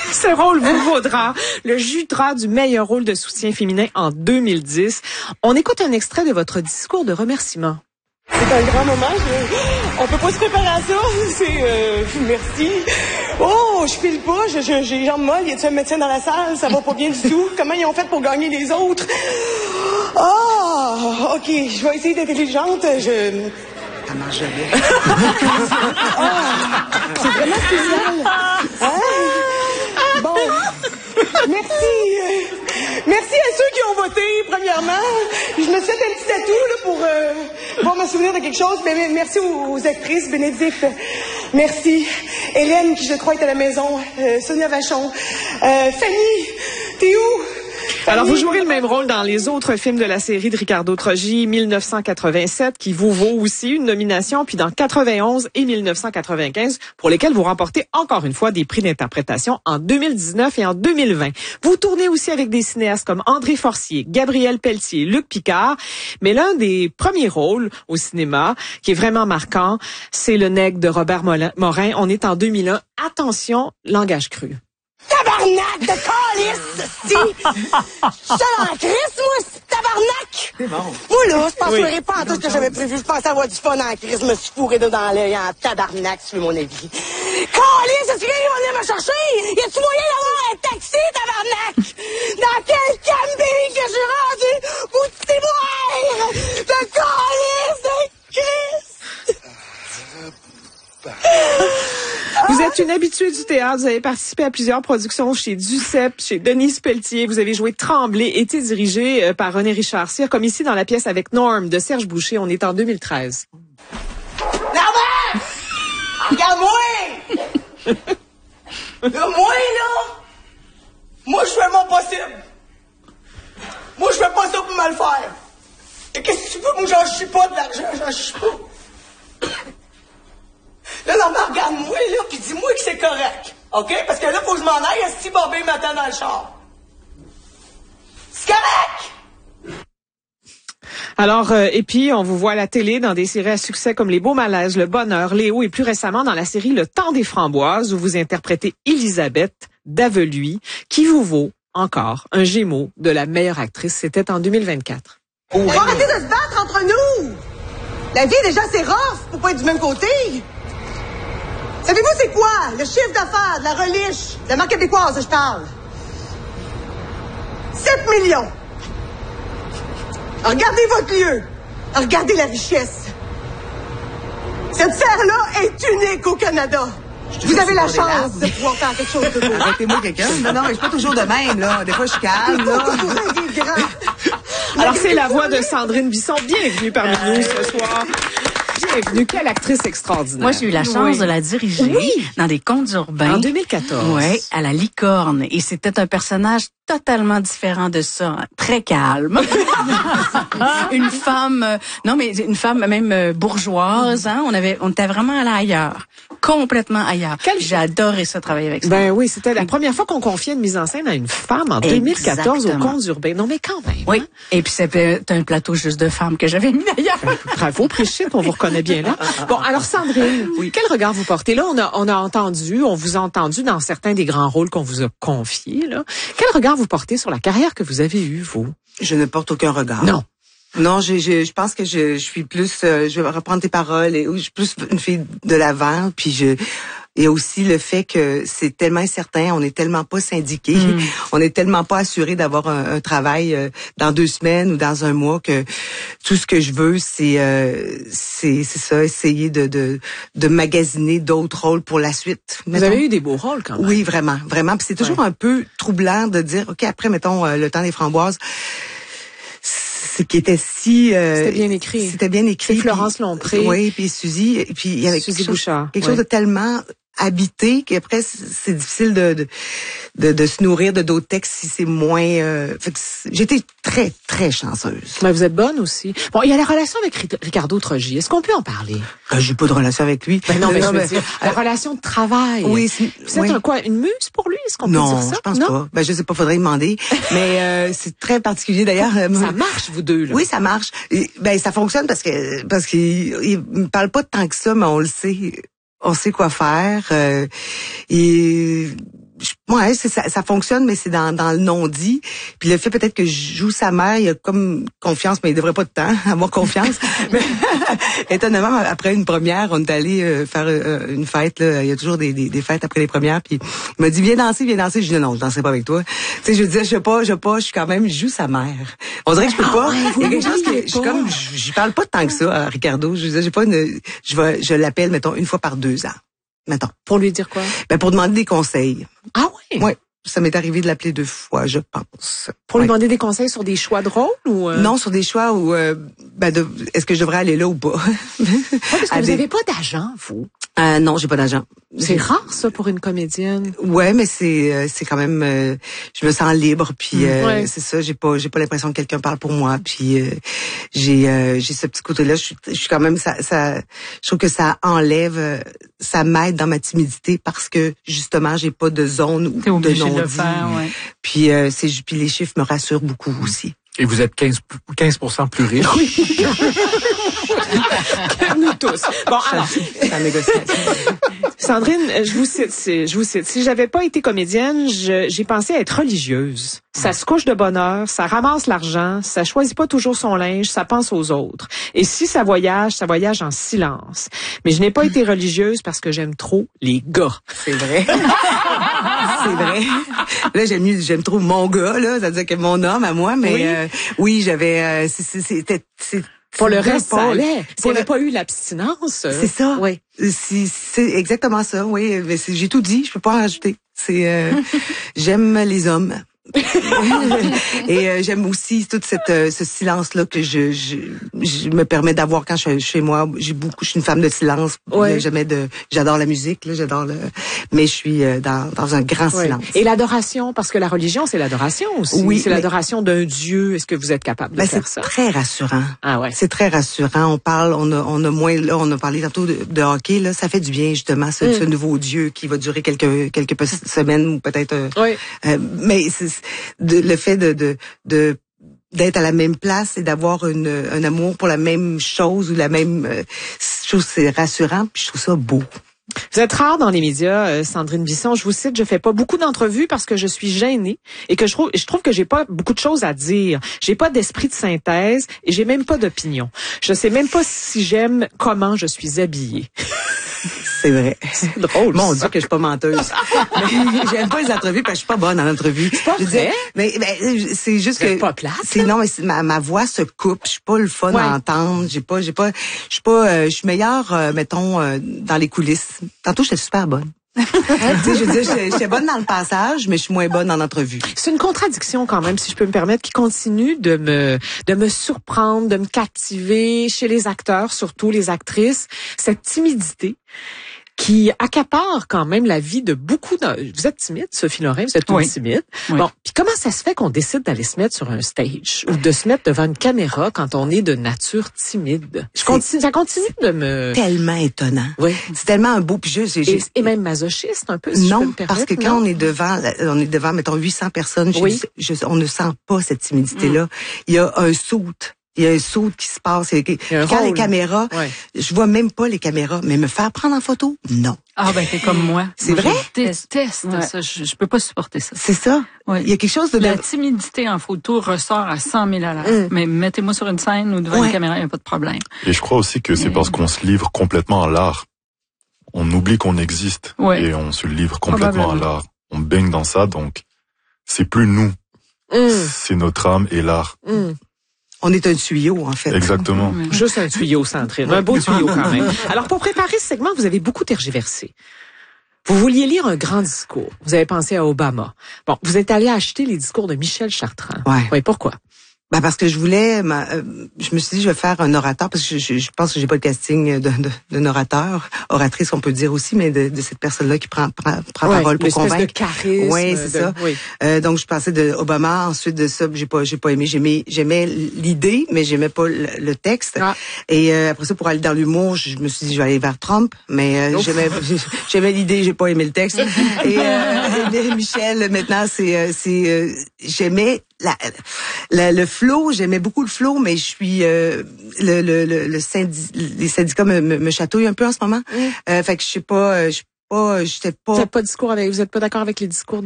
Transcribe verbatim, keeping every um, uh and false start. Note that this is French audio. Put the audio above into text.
Ce rôle vous vaudra le Jutra du meilleur rôle de soutien féminin en deux mille dix. On écoute un extrait de votre discours de remerciement. C'est un grand moment. Je... On peut pas se préparer à ça. C'est euh, merci. Oh, je file pas. Je, je, j'ai les jambes molles. Y a-t-il un médecin dans la salle? Ça va pas bien du tout. Comment ils ont fait pour gagner les autres? Ah, oh, ok. Je vais essayer d'être intelligente. Je... Ça marche jamais. Ah, c'est vraiment spécial. Hein? Bon. Merci. Merci à ceux qui ont voté, premièrement. Je me suis fait un petit tatou là, pour euh, pouvoir me souvenir de quelque chose. Mais merci aux, aux actrices. Bénédicte, merci. Hélène, qui je crois est à la maison. Euh, Sonia Vachon. Euh, Fanny, t'es où? Alors, vous jouerez le même rôle dans les autres films de la série de Ricardo Troggi, mille neuf cent quatre-vingt-sept, qui vous vaut aussi une nomination, puis dans quatre-vingt-onze et mille neuf cent quatre-vingt-quinze, pour lesquels vous remportez encore une fois des prix d'interprétation en deux mille dix-neuf et en deux mille vingt. Vous tournez aussi avec des cinéastes comme André Forcier, Gabriel Pelletier, Luc Picard, mais l'un des premiers rôles au cinéma, qui est vraiment marquant, c'est Le Nègre de Robert Morin. On est en deux mille un. Attention, langage cru. Tabarnak de calice, si! J'étais dans la crise, moi, c'est tabarnak! C'est bon. Moi, là, je penserais Oui. pas en tout ce que j'avais prévu. Je pensais avoir du fun en crise. Je me suis fourré dans l'œil en tabarnak, si tu veux mon avis. Calice, est-ce qu'il va venir me chercher? Y a-tu moyen d'avoir un taxi, tabarnak? Dans quel camping que je suis rendu? Où tu t'es boire? De calice, de crise! Vous êtes une habituée du théâtre, vous avez participé à plusieurs productions chez Duceppe, chez Denise Pelletier, vous avez joué Tremblay, été dirigé euh, par René Richard Cyr, comme ici dans la pièce avec Norm de Serge Boucher, on est en deux mille treize. Norman! Regarde-moi! Là, moi, là, moi, je fais mon possible. Moi, je fais pas ça pour mal faire. Et qu'est-ce que tu veux? Moi, j'en chie pas de l'argent, j'en chie pas. Là, Normand, regarde-moi, là, pis dis-moi que c'est correct. OK? Parce que là, faut que je m'en aille, à si Bobby m'attend dans le char. C'est correct! Alors, euh, et puis, on vous voit à la télé dans des séries à succès comme Les Beaux Malaises, Le Bonheur, Léo, et plus récemment dans la série Le Temps des Framboises, où vous interprétez Elisabeth Daveluy, qui vous vaut encore un Gémeaux de la meilleure actrice. C'était en deux mille vingt-quatre. On va arrêter de se battre entre nous! La vie, déjà, c'est rough pour pas être du même côté. Savez-vous c'est quoi? Le chiffre d'affaires de la Reliche, de la marque québécoise, je parle. sept millions. Regardez votre lieu. Regardez la richesse. Cette serre-là est unique au Canada. Vous avez la chance de pouvoir faire quelque chose de beau. Arrêtez-moi quelqu'un. Non, non, je suis pas toujours de même, là. Des fois, je suis calme, là. Alors, c'est la voix de Sandrine Bisson. Bienvenue parmi nous ce soir. Bienvenue. Quelle actrice extraordinaire. Moi, j'ai eu la chance Oui. de la diriger Oui. dans des contes urbains. En deux mille quatorze. Oui, à la Licorne. Et c'était un personnage totalement différent de ça. Hein. Très calme. Une femme, euh, non, mais une femme même euh, bourgeoise, hein. On avait, on était vraiment allé ailleurs. Complètement ailleurs. Quel- J'ai adoré ça, travailler avec ça. Ben oui, c'était la première fois qu'on confiait une mise en scène à une femme en deux mille quatorze au Exactement. Contes urbains. Non, mais quand même. Oui. hein? Et puis c'était un plateau juste de femmes que j'avais mis d'ailleurs. Bravo, Brigitte, on vous reconnaît bien là. Bon, alors Sandrine, oui. Quel regard vous portez? Là, on a, on a entendu, on vous a entendu dans certains des grands rôles qu'on vous a confiés, là. Quel regard vous portez sur la carrière que vous avez eue, vous? Je ne porte aucun regard. Non. Non, je, je, je pense que je, je suis plus, euh, je vais reprendre tes paroles, et, je suis plus une fille de l'avant, puis je, et aussi le fait que c'est tellement incertain, on n'est tellement pas syndiqué, Mm. on n'est tellement pas assuré d'avoir un, un travail euh, dans deux semaines ou dans un mois que tout ce que je veux, c'est, euh, c'est, c'est ça, essayer de, de, de magasiner d'autres rôles pour la suite. Vous Mettons. avez eu des beaux rôles quand même. Oui, vraiment, vraiment. Puis c'est toujours Ouais. un peu troublant de dire, ok, après mettons euh, Le Temps des Framboises. Ce qui était si euh, C'était bien écrit. C'était bien écrit. C'est Florence puis- Lompré. Oui, puis Suzy, et puis il y avait Suzy quelque chose, Bouchard, quelque ouais. chose de tellement habité qu'après c'est difficile de de, de de se nourrir de d'autres textes si c'est moins. Euh, fait que c'est- j'étais très très chanceuse. Mais vous êtes bonne aussi. Bon, il y a la relation avec Ri- Ricardo Troggi. Est-ce qu'on peut en parler? Euh, J'ai pas de relation avec lui. Ben non, mais je veux mais- dire, la relation de travail. Oui, c'est- Vous êtes oui. un quoi, une muse pour lui? Est-ce qu'on peut Non, dire ça? je pense non? pas. Ben je sais pas, faudrait demander. Mais euh, c'est très particulier d'ailleurs. euh, Ça marche, vous deux, là. Oui, ça marche. Et, ben ça fonctionne parce que parce qu'il il me parle pas tant que ça, mais on le sait. On sait quoi faire. Euh, et je- Ouais, c'est ça, ça fonctionne, mais c'est dans, dans le non-dit. Puis le fait peut-être que je joue sa mère, il y a comme confiance, mais il devrait pas de temps avoir confiance. Mais, étonnamment, après une première, on est allé euh, faire euh, une fête. Là. Il y a toujours des, des, des fêtes après les premières. Puis il m'a dit viens danser, viens danser. Je dis non, je danserai pas avec toi. Tu sais, je disais je sais pas, je sais pas, je suis quand même, je joue sa mère. On dirait que je peux pas. Ah ouais, il y a quelque oui, chose que oui, je suis comme, je parle pas tant que ça à Ricardo. Je disais j'ai pas une, je vais, je l'appelle mettons une fois par deux ans. Mettons. Pour lui dire quoi? Ben pour demander des conseils. Ah oui? Ouais. Ça m'est arrivé de l'appeler deux fois, je pense. Pour lui Ouais. demander des conseils sur des choix de rôle ou... Euh... Non, sur des choix où, euh, ben de, est-ce que je devrais aller là ou pas? Ouais, parce que À vous des- n'avez pas d'agent, vous. Euh, non, j'ai pas d'agent. C'est rare, ça, pour une comédienne. Ouais, mais c'est euh, c'est quand même, euh, je me sens libre, puis euh, Ouais. c'est ça. J'ai pas j'ai pas l'impression que quelqu'un parle pour moi, puis euh, j'ai euh, j'ai ce petit côté-là. Je suis je suis quand même ça ça. Je trouve que ça enlève, euh, ça m'aide dans ma timidité parce que justement j'ai pas de zone T'es ou de obligé de non-dit. le faire, ouais. Puis euh, c'est puis les chiffres me rassurent beaucoup aussi. Et vous êtes quinze pour cent plus riche. Nous tous. Bon, alors, La négociation. Sandrine, je vous cite, c'est- je vous cite. Si j'avais pas été comédienne, je- j'ai pensé à être religieuse. Ça se couche de bonne heure, ça ramasse l'argent, ça choisit pas toujours son linge, ça pense aux autres. Et si ça voyage, ça voyage en silence. Mais je n'ai pas été religieuse parce que j'aime trop les gars. C'est vrai. C'est vrai. Là, j'aime mieux, j'aime trop mon gars, là. C'est-à-dire que mon homme à moi, mais Oui. euh, oui, j'avais, euh, c'est- c'est- c'était, c'est, Pour le c'est reste, ça pas- allait. S'il pour n'y avait le- pas eu l'abstinence. euh, C'est ça. Oui. C'est, c'est exactement ça, oui. Mais c'est- j'ai tout dit, je peux pas en rajouter. C'est, euh, j'aime les hommes. Et euh, j'aime aussi tout cette, euh, ce silence-là que je, je, je me permets d'avoir quand je suis chez moi. J'ai beaucoup, je suis une femme de silence. Ouais. Jamais de, j'adore la musique, là, j'adore le, mais je suis euh, dans, dans un grand Ouais. silence. Et l'adoration, parce que la religion, c'est l'adoration aussi. Oui, c'est mais- l'adoration d'un Dieu. Est-ce que vous êtes capable de Ben, faire c'est ça? très rassurant. Ah ouais. C'est très rassurant. On parle, on a, on a moins, là, on a parlé tantôt de, de hockey, là. Ça fait du bien, justement, ce, Mm. ce nouveau Dieu qui va durer quelques, quelques pe- semaines ou peut-être, euh, Oui. euh, mais c'est, c'est- de, le fait de, de, de, d'être à la même place et d'avoir une, un amour pour la même chose ou la même euh, chose, c'est rassurant, puis je trouve ça beau. Vous êtes rare dans les médias, euh, Sandrine Bisson. Je vous cite, je fais pas beaucoup d'entrevues parce que je suis gênée et que je trouve, je trouve que j'ai pas beaucoup de choses à dire. J'ai pas d'esprit de synthèse et j'ai même pas d'opinion. Je sais même pas si j'aime comment je suis habillée. C'est vrai. C'est drôle. Mon ça. Dieu que je suis pas menteuse. Mais j'aime pas les entrevues parce que je suis pas bonne en entrevue. C'est pas Je vrai? mais, mais c'est juste Vous êtes que pas plate, c'est non mais c'est- ma, ma voix se coupe, je suis pas le fun Ouais. à entendre, j'ai pas j'ai pas je suis pas euh, je suis meilleure euh, mettons euh, dans les coulisses. Tantôt j'étais super bonne. tu sais je veux dire j'étais j'étais bonne dans le passage mais je suis moins bonne en entrevue. C'est une contradiction quand même, si je peux me permettre, qui continue de me de me surprendre, de me captiver chez les acteurs, surtout les actrices, cette timidité qui accapare quand même la vie de beaucoup de... Vous êtes timide, Sophie Lorrain, vous êtes une Oui. timide. Oui. Bon, puis comment ça se fait qu'on décide d'aller se mettre sur un stage ou de se mettre devant une caméra quand on est de nature timide? Je C'est- continue, ça continue de me... Tellement étonnant. Oui. C'est tellement un beau puis je j'ai- Et, j'ai- et même masochiste un peu, si je peux non, me permettre. parce que quand non? on est devant, on est devant, mettons, huit cents personnes, je- Oui. je- on ne sent pas cette timidité-là. Il y a un saut. Il y a un saut qui se passe. Et, y a un quand les rôle. caméras, Ouais. je vois même pas les caméras, mais me faire prendre en photo, non. Ah, ben, t'es comme moi. C'est Moi, vrai? Je déteste Ouais. ça. Je, je peux pas supporter ça. C'est ça. Ouais. Il y a quelque chose de... La timidité en photo ressort à cent mille à l'heure. Mm. Mais mettez-moi sur une scène ou devant Ouais. une caméra, il n'y a pas de problème. Et je crois aussi que c'est Mais- parce qu'on se livre complètement à l'art. On oublie qu'on existe Ouais. et on se livre complètement à Probablement. l'art. On baigne dans ça, donc c'est plus nous, Hum, c'est notre âme et l'art. hum. On est un tuyau, en fait. Exactement. Ouais. Juste un tuyau, Sandrine. Un beau tuyau quand même. Alors, pour préparer ce segment, vous avez beaucoup tergiversé. Vous vouliez lire un grand discours. Vous avez pensé à Obama. Bon, vous êtes allé acheter les discours de Michel Chartrand. Ouais. Oui, pourquoi? Ben parce que je voulais, ma- euh, je me suis dit je vais faire un orateur parce que je, je, je pense que j'ai pas le casting de, de, d'un orateur, oratrice on peut dire aussi, mais de, de cette personne-là qui prend prend, prend Ouais, parole pour l'espèce convaincre. de charisme. Oui, c'est de- ça. Oui. Euh, donc je pensais de Obama, ensuite de ça j'ai pas j'ai pas aimé, j'aimais j'aimais l'idée mais j'aimais pas le, le texte. Ah. Et euh, après ça pour aller dans l'humour, je me suis dit je vais aller vers Trump, mais euh, Ouf. j'aimais j'aimais l'idée, j'ai pas aimé le texte. Et euh, Michel maintenant c'est euh, c'est euh, j'aimais la, la, le flow, j'aimais beaucoup le flow, mais je suis euh, le, le, le, le syndi- les syndicats me, me, me chatouillent un peu en ce moment. Mm. Euh, fait que je sais pas, euh, je sais pas, j'étais Vous pas n'êtes pas discours avec, vous êtes pas d'accord avec les discours